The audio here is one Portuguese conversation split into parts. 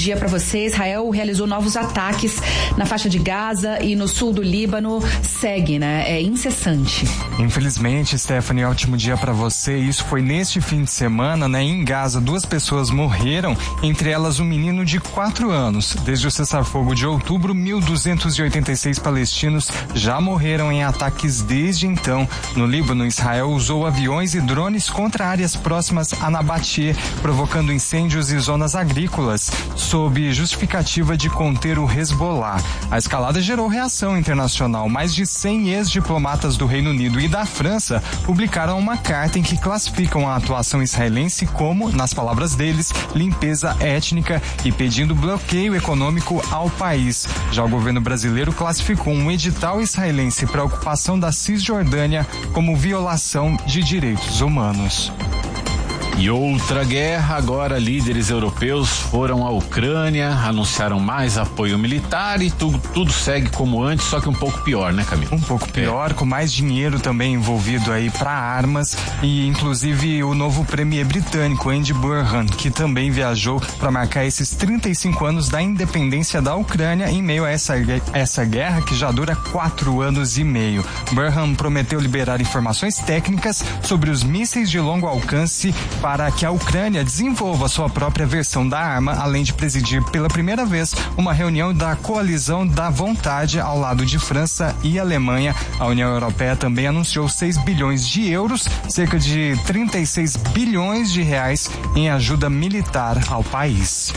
dia para você. Israel realizou novos ataques na faixa de Gaza e no sul do Líbano. Segue, né? É incessante. Infelizmente, Stephanie, ótimo dia para você. Isso foi neste fim de semana, né? Em Gaza, 2 pessoas morreram, entre elas um menino de 4 anos. Desde o cessar-fogo de outubro, 1.286 palestinos já morreram em ataques desde então. No Líbano, Israel usou aviões e drones contra áreas próximas a Nabatie, provocando incêndios e zonas agrícolas, sob justificativa de conter o Hezbollah. A escalada gerou reação internacional. Mais de 100 ex-diplomatas do Reino Unido e da França publicaram uma carta em que classificam a atuação israelense como, nas palavras deles, limpeza étnica e pedindo bloqueio econômico ao país. Já o governo brasileiro classificou um edital israelense para a ocupação da Cisjordânia como violação de direitos humanos. E outra guerra, agora líderes europeus foram à Ucrânia, anunciaram mais apoio militar e tudo segue como antes, só que um pouco pior, né, Camilo? Um pouco pior, com mais dinheiro também envolvido aí para armas e inclusive o novo premier britânico, Andy Burnham, que também viajou para marcar esses 35 anos da independência da Ucrânia em meio a essa guerra que já dura 4 anos e meio. Burnham prometeu liberar informações técnicas sobre os mísseis de longo alcance para que a Ucrânia desenvolva sua própria versão da arma, além de presidir pela primeira vez uma reunião da coalizão da vontade ao lado de França e Alemanha. A União Europeia também anunciou 6 bilhões de euros, cerca de 36 bilhões de reais em ajuda militar ao país.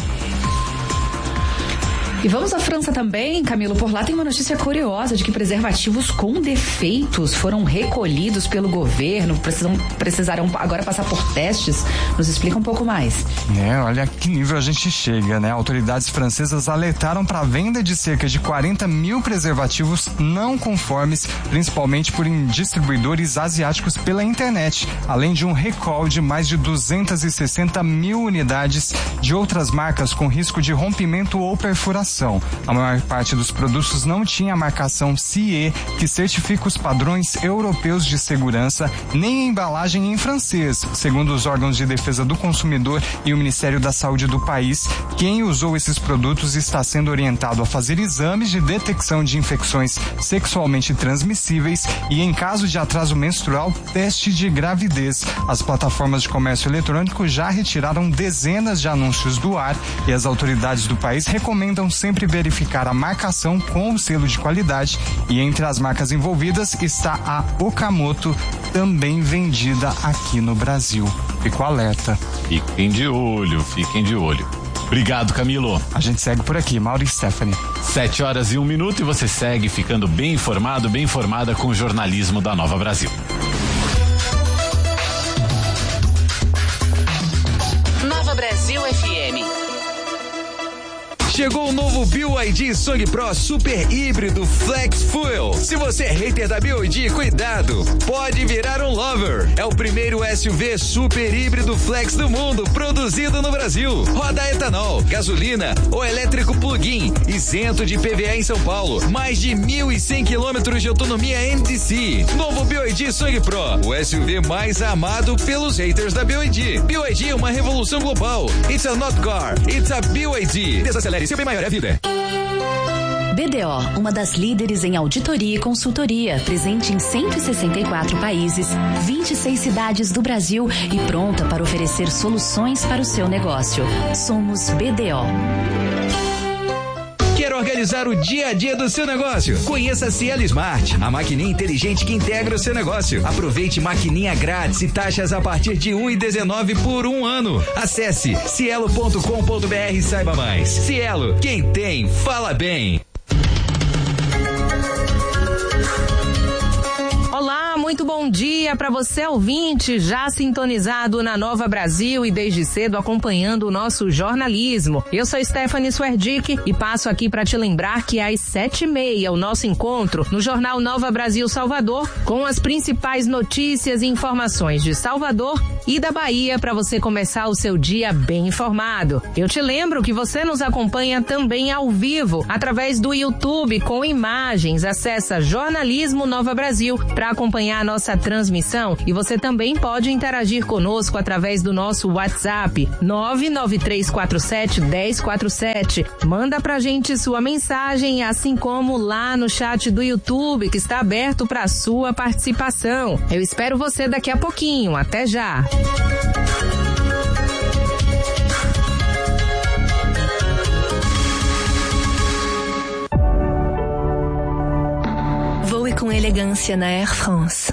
E vamos à França também, Camilo. Por lá tem uma notícia curiosa de que preservativos com defeitos foram recolhidos pelo governo, precisarão agora passar por testes. Nos explica um pouco mais. Olha que nível a gente chega, né? Autoridades francesas alertaram para a venda de cerca de 40 mil preservativos não conformes, principalmente por distribuidores asiáticos pela internet, além de um recall de mais de 260 mil unidades de outras marcas com risco de rompimento ou perfuração. A maior parte dos produtos não tinha a marcação CE, que certifica os padrões europeus de segurança, nem a embalagem em francês, segundo os órgãos de defesa do consumidor e o Ministério da Saúde do país. Quem usou esses produtos está sendo orientado a fazer exames de detecção de infecções sexualmente transmissíveis e, em caso de atraso menstrual, teste de gravidez. As plataformas de comércio eletrônico já retiraram dezenas de anúncios do ar e as autoridades do país recomendam sempre verificar a marcação com o selo de qualidade, e entre as marcas envolvidas está a Okamoto, também vendida aqui no Brasil. Fico alerta. Fiquem de olho. Obrigado, Camilo. A gente segue por aqui, Mauro e Stephanie. 7h01 e você segue ficando bem informado, bem informada com o jornalismo da Nova Brasil. Nova Brasil FM. Chegou o novo BYD Song Pro Super Híbrido Flex Fuel. Se você é hater da BYD, cuidado, pode virar um lover. É o primeiro SUV super híbrido flex do mundo, produzido no Brasil. Roda etanol, gasolina ou elétrico plug-in, isento de PVA em São Paulo. Mais de 1.100 quilômetros de autonomia NDC. Novo BYD Song Pro, o SUV mais amado pelos haters da BYD. BYD é uma revolução global. It's a not car, it's a BYD. Desacelere, seu bem maior é a vida. BDO, uma das líderes em auditoria e consultoria, presente em 164 países, 26 cidades do Brasil e pronta para oferecer soluções para o seu negócio. Somos BDO. Quer organizar o dia a dia do seu negócio? Conheça a Cielo Smart, a maquininha inteligente que integra o seu negócio. Aproveite maquininha grátis e taxas a partir de 1,19 por 1 ano. Acesse cielo.com.br e saiba mais. Cielo, quem tem, fala bem. Olá, muito bom dia para você ouvinte, já sintonizado na Nova Brasil e desde cedo acompanhando o nosso jornalismo. Eu sou Stephanie Swerdick e passo aqui para te lembrar que às 7h30 o nosso encontro no Jornal Nova Brasil Salvador com as principais notícias e informações de Salvador e da Bahia para você começar o seu dia bem informado. Eu te lembro que você nos acompanha também ao vivo através do YouTube com imagens. Acessa Jornalismo Nova Brasil para acompanhar nossa transmissão e você também pode interagir conosco através do nosso WhatsApp 99347-1047. Manda pra gente sua mensagem, assim como lá no chat do YouTube, que está aberto para sua participação. Eu espero você daqui a pouquinho. Até já! Voe com elegância na Air France.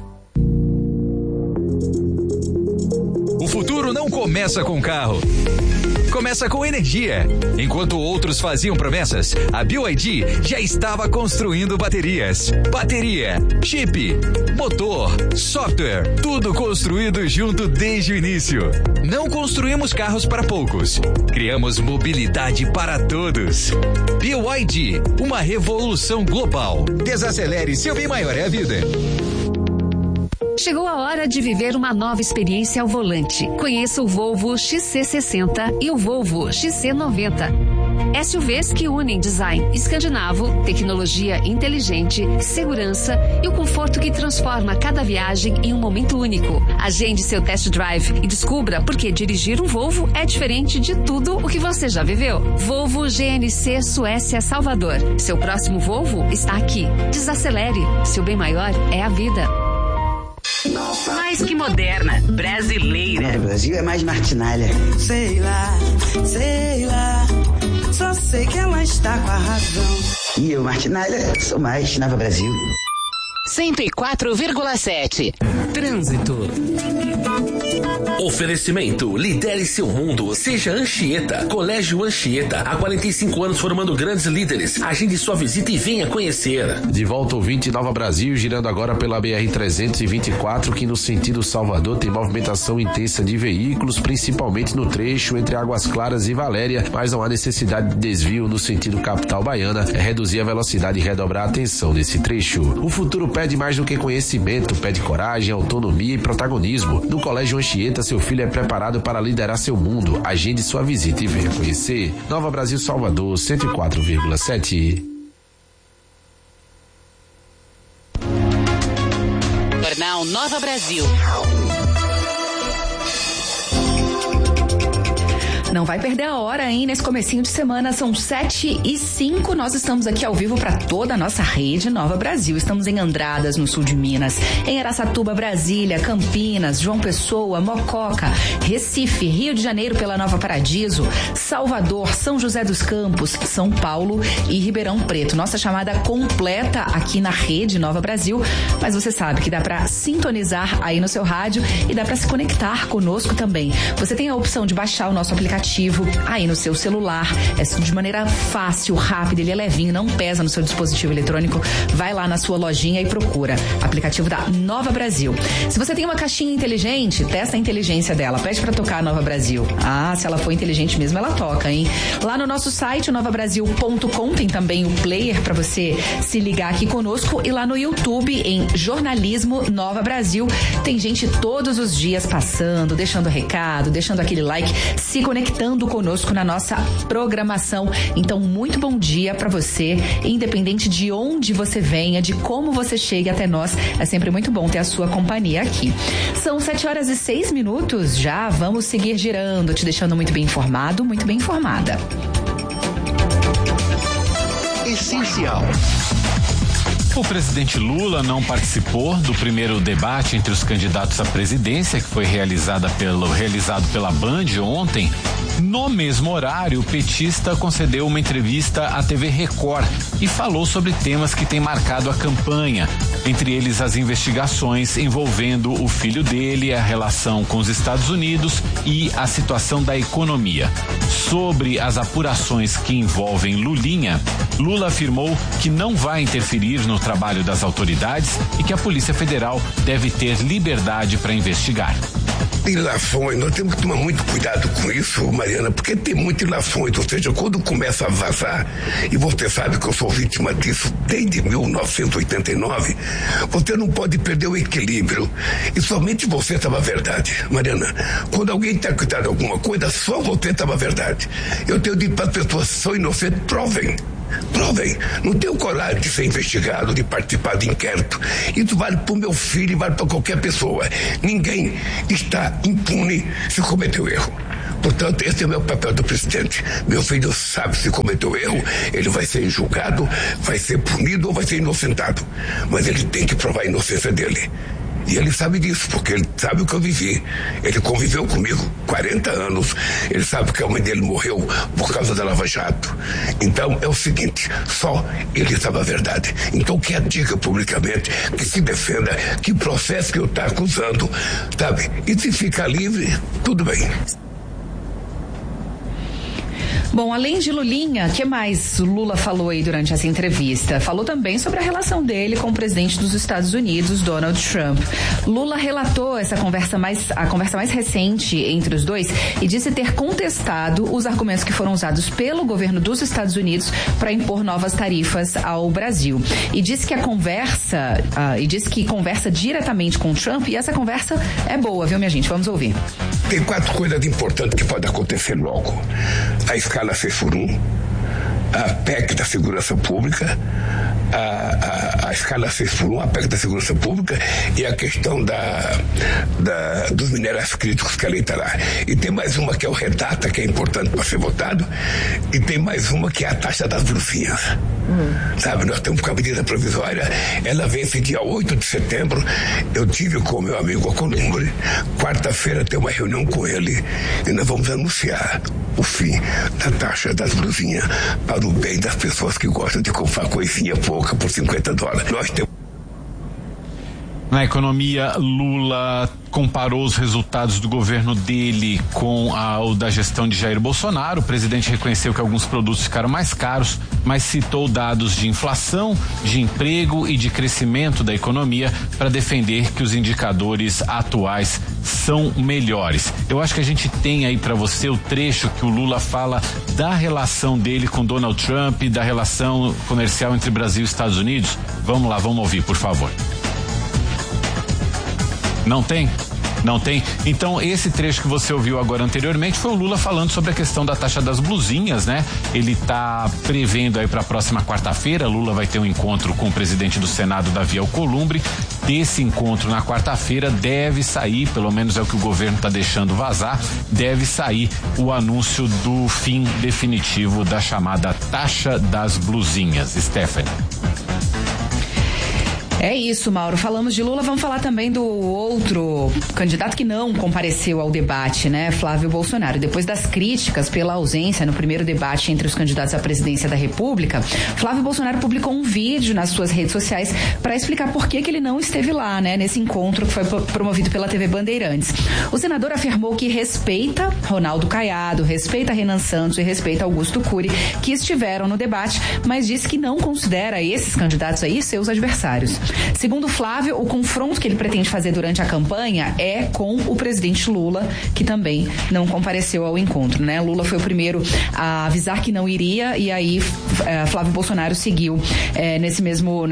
O futuro não começa com carro. Começa com energia. Enquanto outros faziam promessas, a BYD já estava construindo baterias. Bateria, chip, motor, software, tudo construído junto desde o início. Não construímos carros para poucos. Criamos mobilidade para todos. BYD, uma revolução global. Desacelere, seu bem maior é a vida. Chegou a hora de viver uma nova experiência ao volante. Conheça o Volvo XC60 e o Volvo XC90. SUVs que unem design escandinavo, tecnologia inteligente, segurança e o conforto que transforma cada viagem em um momento único. Agende seu test drive e descubra por que dirigir um Volvo é diferente de tudo o que você já viveu. Volvo GNC Suécia Salvador. Seu próximo Volvo está aqui. Desacelere. Seu bem maior é a vida. Mais que moderna, brasileira. O Brasil é mais martinalha. Sei lá, só sei que ela está com a razão. E eu, martinalha, sou mais Nova Brasil. 104,7. Trânsito. Oferecimento, lidere seu mundo, seja Anchieta, Colégio Anchieta, há 45 anos formando grandes líderes. Agende sua visita e venha conhecer. De volta ouvinte Nova Brasil, girando agora pela BR-324, que no sentido Salvador tem movimentação intensa de veículos, principalmente no trecho entre Águas Claras e Valéria, mas não há necessidade de desvio no sentido capital baiana, é reduzir a velocidade e redobrar a atenção nesse trecho. O futuro pede mais do que conhecimento, pede coragem, autonomia e protagonismo. No Colégio Anchieta, seu filho é preparado para liderar seu mundo. Agende sua visita e venha conhecer. Nova Brasil Salvador, 104,7. Jornal Nova Brasil. Não vai perder a hora, hein? Nesse comecinho de semana, são 7h05. Nós estamos aqui ao vivo para toda a nossa rede Nova Brasil. Estamos em Andradas, no sul de Minas, em Araçatuba, Brasília, Campinas, João Pessoa, Mococa, Recife, Rio de Janeiro pela Nova Paradiso, Salvador, São José dos Campos, São Paulo e Ribeirão Preto. Nossa chamada completa aqui na rede Nova Brasil, mas você sabe que dá para sintonizar aí no seu rádio e dá para se conectar conosco também. Você tem a opção de baixar o nosso aplicativo aí no seu celular, é de maneira fácil, rápida, ele é levinho, não pesa no seu dispositivo eletrônico. Vai lá na sua lojinha e procura aplicativo da Nova Brasil. Se você tem uma caixinha inteligente, testa a inteligência dela, pede pra tocar a Nova Brasil. Ah, se ela for inteligente mesmo, ela toca, hein? Lá no nosso site, novabrasil.com, tem também o player pra você se ligar aqui conosco, e lá no YouTube, em Jornalismo Nova Brasil, tem gente todos os dias passando, deixando recado, deixando aquele like, se conectando conosco na nossa programação. Então, muito bom dia para você, independente de onde você venha, de como você chegue até nós. É sempre muito bom ter a sua companhia aqui. São 7h06 já. Vamos seguir girando, te deixando muito bem informado, muito bem informada. Essencial. O presidente Lula não participou do primeiro debate entre os candidatos à presidência, que foi realizado pela Band ontem. No mesmo horário, o petista concedeu uma entrevista à TV Record e falou sobre temas que têm marcado a campanha, entre eles as investigações envolvendo o filho dele, a relação com os Estados Unidos e a situação da economia. Sobre as apurações que envolvem Lulinha, Lula afirmou que não vai interferir no trabalho das autoridades e que a Polícia Federal deve ter liberdade para investigar. Ilações, nós temos que tomar muito cuidado com isso, Mariana, porque tem muitas ilações, ou seja, quando começa a vazar, e você sabe que eu sou vítima disso desde 1989, você não pode perder o equilíbrio, e somente você estava a verdade, Mariana. Quando alguém está cuidando de alguma coisa, só você estava a verdade. Eu tenho dito para as pessoas, são inocentes, provem. Provem. Não tenho coragem de ser investigado, de participar de inquérito. Isso vale para o meu filho e vale para qualquer pessoa. Ninguém está impune se cometeu erro. Portanto, esse é o meu papel do presidente. Meu filho sabe se cometeu erro, ele vai ser julgado, vai ser punido ou vai ser inocentado. Mas ele tem que provar a inocência dele. E ele sabe disso, porque ele sabe o que eu vivi. Ele conviveu comigo 40 anos. Ele sabe que a mãe dele morreu por causa da Lava Jato. Então é o seguinte, só ele sabe a verdade. Então que diga publicamente, que se defenda, que processo que eu estou acusando, sabe? E se ficar livre, tudo bem. Bom, além de Lulinha, o que mais Lula falou aí durante essa entrevista? Falou também sobre a relação dele com o presidente dos Estados Unidos, Donald Trump. Lula relatou a conversa mais recente entre os dois e disse ter contestado os argumentos que foram usados pelo governo dos Estados Unidos para impor novas tarifas ao Brasil. E disse que conversa diretamente com Trump e essa conversa é boa, viu, minha gente? Vamos ouvir. Tem 4 coisas importantes que podem acontecer logo. A escala 6x1, a PEC da segurança pública, a escala 6x1, a PEC da segurança pública e a questão dos minerais críticos que a lei está lá. E tem mais uma que é o REDATA, que é importante para ser votado, e tem mais uma que é a taxa das blusinhas. Sabe, nós temos com a medida provisória, ela vence dia 8 de setembro, eu tive com o meu amigo Alcolumbre, quarta-feira tem uma reunião com ele e nós vamos anunciar o fim da taxa das blusinhas para o bem das pessoas que gostam de comprar coisinha pouca por $50. Nós temos. Na economia, Lula comparou os resultados do governo dele com o da gestão de Jair Bolsonaro. O presidente reconheceu que alguns produtos ficaram mais caros, mas citou dados de inflação, de emprego e de crescimento da economia para defender que os indicadores atuais são melhores. Eu acho que a gente tem aí para você o trecho que o Lula fala da relação dele com Donald Trump e da relação comercial entre Brasil e Estados Unidos. Vamos lá, vamos ouvir, por favor. Não tem? Não tem? Então, esse trecho que você ouviu agora anteriormente foi o Lula falando sobre a questão da taxa das blusinhas, né? Ele tá prevendo aí para a próxima quarta-feira, Lula vai ter um encontro com o presidente do Senado, Davi Alcolumbre. Desse encontro na quarta-feira deve sair, pelo menos é o que o governo tá deixando vazar, deve sair o anúncio do fim definitivo da chamada taxa das blusinhas. Stephanie. É isso, Mauro. Falamos de Lula, vamos falar também do outro candidato que não compareceu ao debate, né? Flávio Bolsonaro. Depois das críticas pela ausência no primeiro debate entre os candidatos à presidência da República, Flávio Bolsonaro publicou um vídeo nas suas redes sociais para explicar por que ele não esteve lá, né? Nesse encontro que foi promovido pela TV Bandeirantes. O senador afirmou que respeita Ronaldo Caiado, respeita Renan Santos e respeita Augusto Cury, que estiveram no debate, mas disse que não considera esses candidatos aí seus adversários. Segundo Flávio, o confronto que ele pretende fazer durante a campanha é com o presidente Lula, que também não compareceu ao encontro, né? Lula foi o primeiro a avisar que não iria e aí Flávio Bolsonaro seguiu nesse mesmo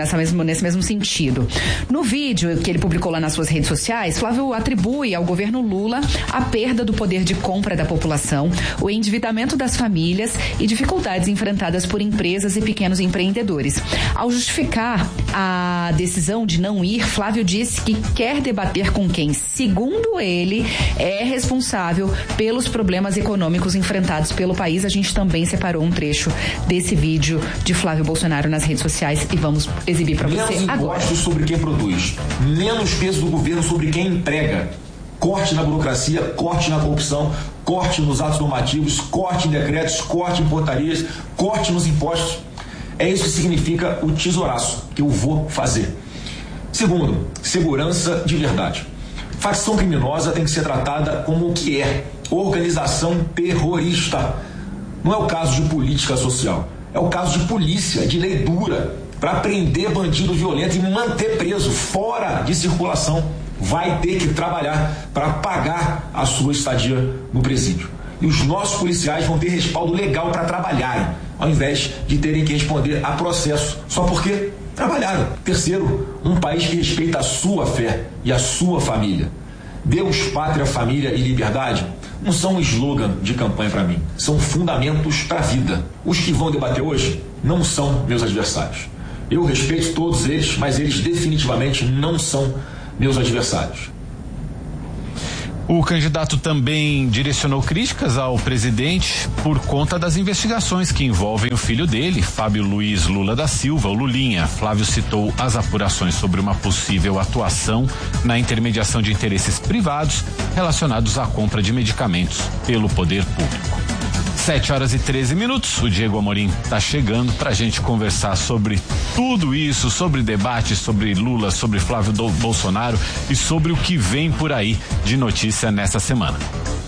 sentido. No vídeo que ele publicou lá nas suas redes sociais, Flávio atribui ao governo Lula a perda do poder de compra da população, o endividamento das famílias e dificuldades enfrentadas por empresas e pequenos empreendedores. Ao justificar a decisão de não ir, Flávio disse que quer debater com quem, segundo ele, é responsável pelos problemas econômicos enfrentados pelo país. A gente também separou um trecho desse vídeo de Flávio Bolsonaro nas redes sociais e vamos exibir para você agora. Menos impostos sobre quem produz, menos peso do governo sobre quem entrega. Corte na burocracia, corte na corrupção, corte nos atos normativos, corte em decretos, corte em portarias, corte nos impostos. É isso que significa o tesouraço que eu vou fazer. Segundo, segurança de verdade. Facção criminosa tem que ser tratada como o que é: organização terrorista. Não é o caso de política social, é o caso de polícia, de lei dura, para prender bandido violento e manter preso, fora de circulação. Vai ter que trabalhar para pagar a sua estadia no presídio. E os nossos policiais vão ter respaldo legal para trabalharem, ao invés de terem que responder a processo só porque trabalharam. Terceiro, um país que respeita a sua fé e a sua família. Deus, pátria, família e liberdade não são um slogan de campanha para mim, são fundamentos para a vida. Os que vão debater hoje não são meus adversários. Eu respeito todos eles, mas eles definitivamente não são meus adversários. O candidato também direcionou críticas ao presidente por conta das investigações que envolvem o filho dele, Fábio Luiz Lula da Silva, o Lulinha. Flávio citou as apurações sobre uma possível atuação na intermediação de interesses privados relacionados à compra de medicamentos pelo poder público. 7h13. O Diego Amorim está chegando para a gente conversar sobre tudo isso, sobre debate, sobre Lula, sobre Flávio Bolsonaro e sobre o que vem por aí de notícia nessa semana.